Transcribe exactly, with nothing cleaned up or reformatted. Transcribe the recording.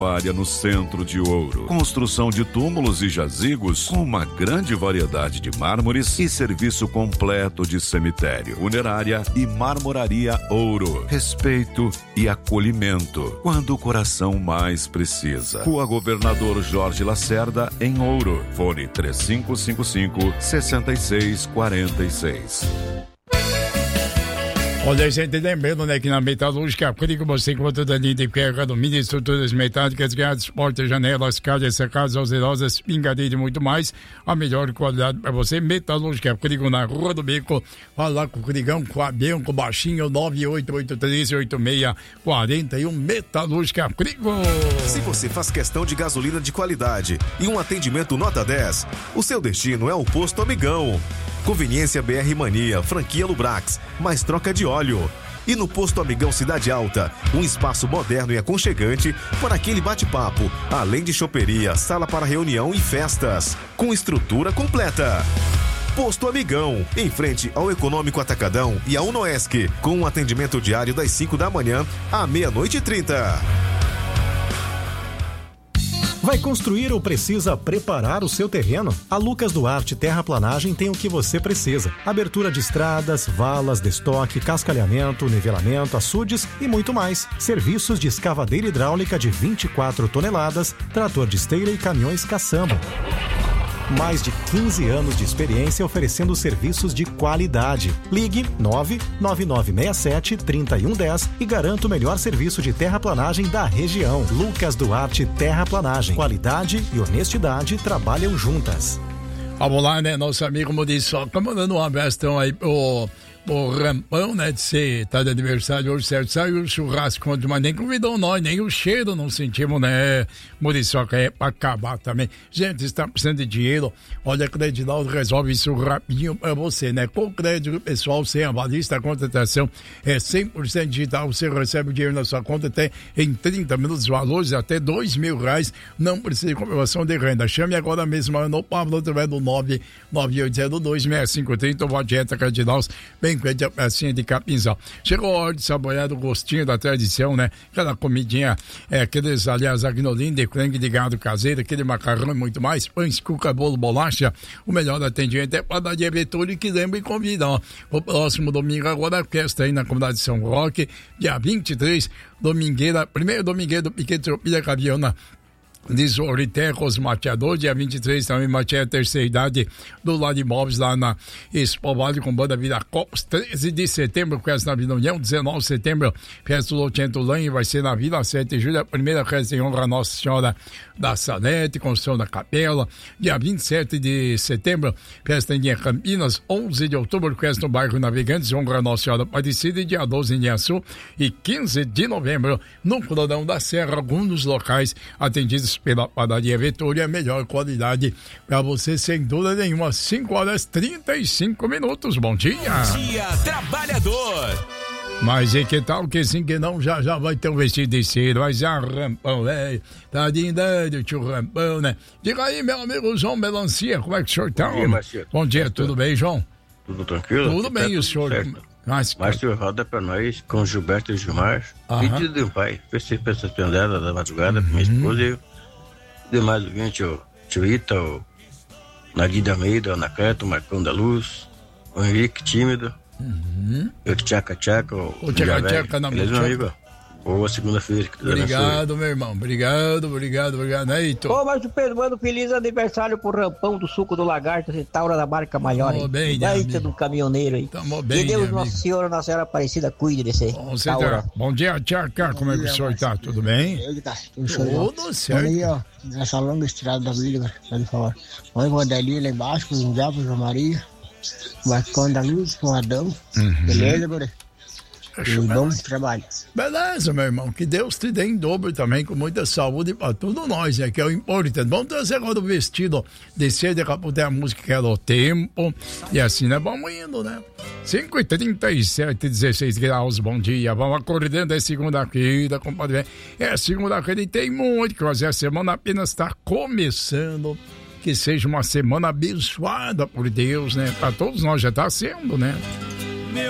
área no centro de Ouro. Construção de túmulos e jazigos com uma grande variedade de mármores e serviço completo de cemitério, funerária e marmoraria Ouro. Respeito e acolhimento quando o coração mais precisa. Rua Governador Jorge Lacerda, em Ouro. Fone três cinco cinco cinco, seis seis quatro seis. Olha, gente, lembrando, né, que na Metalúrgica Acrílica você encontra Danilo de ferro, alumínio, estruturas metálicas, grades, portas, janelas, calhas, sacadas, alcerosas, pingadeira e muito mais. A melhor qualidade para você. Metalúrgica Acrílica na Rua do Beco. Fala com o Crigão, com a Bianco, baixinho, nove oito oito três oito seis quatro um. Metalúrgica Acrílica. Se você faz questão de gasolina de qualidade e um atendimento nota dez, o seu destino é o Posto Amigão. Conveniência B R Mania, franquia Lubrax, mais troca de óleo. E no Posto Amigão Cidade Alta, um espaço moderno e aconchegante para aquele bate-papo, além de choperia, sala para reunião e festas, com estrutura completa. Posto Amigão, em frente ao Econômico Atacadão e à Unoesc, com um atendimento diário das cinco da manhã à meia-noite e trinta. Vai construir ou precisa preparar o seu terreno? A Lucas Duarte Terraplanagem tem o que você precisa. Abertura de estradas, valas, destoque, cascalhamento, nivelamento, açudes e muito mais. Serviços de escavadeira hidráulica de vinte e quatro toneladas, trator de esteira e caminhões caçamba. Mais de quinze anos de experiência oferecendo serviços de qualidade. Ligue nove nove nove seis sete, três um um zero e garanta o melhor serviço de terraplanagem da região. Lucas Duarte Terraplanagem. Qualidade e honestidade trabalham juntas. Vamos lá, né? Nosso amigo Muriçoca mandando um abraço aí pro, pro Rampão, né? De ser, tá de aniversário hoje, certo? Saiu o churrasco ontem, mas nem convidou nós, nem o cheiro não sentimos, né? Muriçoca é pra acabar também. Gente, está precisando de dinheiro. Olha, a Credinaldo resolve isso rapidinho pra você, né? Com crédito pessoal, sem avalista, a contratação é cem por cento digital. Você recebe o dinheiro na sua conta até em trinta minutos, valores até dois mil reais. Não precisa de comprovação de renda. Chame agora mesmo no Pablo através do nove nove oito zero dois seis cinco três zero. Vote Dieta Cardinals, bem crente a pecinha de capinzal. Chegou a hora de saborear o gostinho da tradição, né? Aquela comidinha, é, aqueles, aliás, agnolim de frango de gado caseiro, aquele macarrão e muito mais, pães, cuca, bolo, bolacha. O melhor atendimento é padaria Vetúlio, que lembra e convida, ó. O próximo domingo agora a festa aí na comunidade de São Roque, dia vinte e três, domingueira, primeiro domingueiro do Piquete Tropilha Caviana, de Zoritecos Mateador, dia vinte e três também Mateia Terceira Idade do Lado Imóveis lá na Expo Vale com banda Vida Copos. Treze de setembro festa na Vila União, dezenove de setembro festa do Lotiento Lange, vai ser na Vila sete de julho, a primeira festa em honra a Nossa Senhora da Salete, construção da capela. Dia vinte e sete de setembro festa em Campinas, onze de outubro festa no bairro Navegantes, honra a Nossa Senhora Aparecida, e dia doze em Iaçu e quinze de novembro no Florão da Serra, alguns dos locais atendidos pela padaria Vetúlio, a melhor qualidade para você, sem dúvida nenhuma. Cinco horas e trinta e cinco minutos. Bom dia. Dia Trabalhador. Mas e que tal que sim que não, já já vai ter um vestido de cedo, vai já Rampão, velho. Tá de idade, tio Rampão, né? Diga aí, meu amigo João Melancia, como é que o senhor tá? Bom dia, Marcelo. Bom dia, tudo bem, João? Tudo tranquilo? Tudo bem, e o senhor? Mas, Márcio, roda pra nós com Gilberto e Gilmar. Pedido de um pai. Pensei pra essa pendada da madrugada, uhum. Minha esposa e eu. Demais ouvinte, o tio Ita, o Nadir da Almeida, o Anacleto, o Marcão da Luz, o Henrique Tímido, uhum. O Tchaca Tchaca, o, o Tchaca Tchaca, não, beleza, meu amigo? Boa segunda-feira. Obrigado, meu irmão. Obrigado, obrigado, obrigado. Aí, tô. Ô, Márcio Pedro, manda um feliz aniversário pro Rampão do Suco do Lagarto, Centaura da marca maior. Tamo bem, né? Baita do caminhoneiro aí. Tamo bem, que Deus, né, Nossa Senhora, Nossa Senhora Aparecida, cuide desse aí. Bom, tá, bom dia, Tchaca. Como é que o senhor tá? Tudo bem? Ele tá. Tudo certo. Aí, ó, nessa longa estrada da vida, por favor. Olha o Rodelinho lá embaixo, com o Diabo, João Maria, o Marcão da Luz, com o Adão. Uhum. Beleza, Gore? Um bom trabalho. Beleza, meu irmão. Que Deus te dê em dobro também, com muita saúde para todos nós, né? Que é o importante. Vamos trazer agora o vestido de cedo, daqui a pouco tem a música que era o tempo. E assim, né? Vamos indo, né? cinco e trinta e sete, dezesseis graus, bom dia. Vamos acordando, é segunda-feira, compadre. É segunda-feira e tem muito que fazer. A semana apenas está começando. Que seja uma semana abençoada por Deus, né? Para todos nós já está sendo, né?